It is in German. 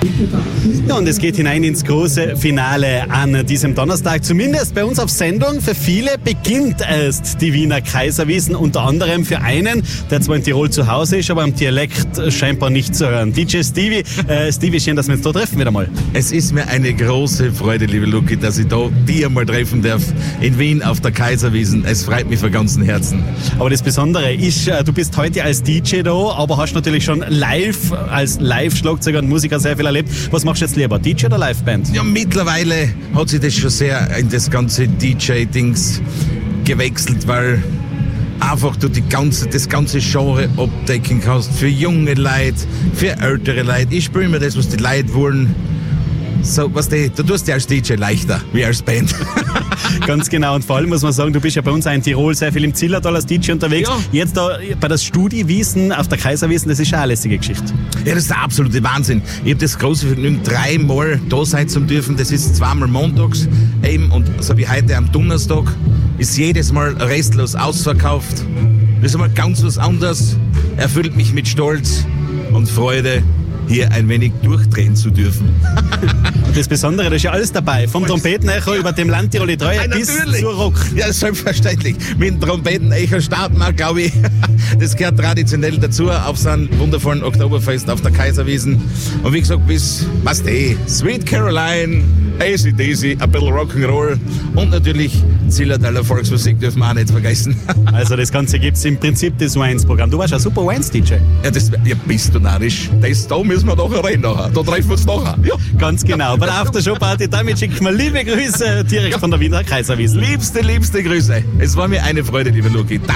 Ja, und es geht hinein ins große Finale an diesem Donnerstag. Zumindest bei uns auf Sendung. Für viele beginnt erst die Wiener Kaiserwiesn. Unter anderem für einen, der zwar in Tirol zu Hause ist, aber am Dialekt scheinbar nicht zu hören. DJ Stevie. Stevie, schön, dass wir uns da treffen wieder mal. Es ist mir eine große Freude, liebe Luki, dass ich da dich einmal treffen darf in Wien auf der Kaiserwiesn. Es freut mich von ganzem Herzen. Aber das Besondere ist, du bist heute als DJ da, aber hast natürlich schon live, als Live-Schlagzeuger und Musiker sehr viel erlebt. Was machst du jetzt lieber, DJ oder Liveband? Ja, mittlerweile hat sich das schon sehr in das ganze DJ-Dings gewechselt, weil einfach du das ganze Genre abdecken kannst. Für junge Leute, für ältere Leute. Ich spiele mir das, was die Leute wollen. So, du tust dir als DJ leichter, wie als Band. Ganz genau. Und vor allem muss man sagen, du bist ja bei uns auch in Tirol sehr viel im Zillertal als DJ unterwegs. Ja. Jetzt da bei der Studi-Wiesn auf der Kaiserwiesn, das ist schon eine lässige Geschichte. Ja, das ist der absolute Wahnsinn. Ich habe das große Vergnügen, 3-mal da sein zu dürfen. Das ist 2-mal montags eben und so wie heute am Donnerstag ist jedes Mal restlos ausverkauft. Das ist einmal ganz was anderes. Erfüllt mich mit Stolz und Freude, hier ein wenig durchdrehen zu dürfen. Das Besondere, da ist ja alles dabei. Vom Trompetenecho über dem Landtiroli Treue bis zur Rock. Ja, selbstverständlich. Mit dem Trompetenecho starten wir, glaube ich. Das gehört traditionell dazu auf so einem wundervollen Oktoberfest auf der Kaiserwiesn. Und wie gesagt, bis, Sweet Caroline, AC/DC, ein bisschen Rock'n'Roll und natürlich Zillertaler Volksmusik dürfen wir auch nicht vergessen. Also das Ganze gibt es im Prinzip das Wines-Programm. Du warst ein super Wines-DJ. Ja, bist du narrisch. Da müssen wir nachher rein. Da treffen wir uns nachher. Ja. Ganz genau. Bei der Aftershow-Party, damit schicke ich mal liebe Grüße direkt von der Wiener Kaiserwiesn. Liebste Grüße. Es war mir eine Freude, liebe Luki.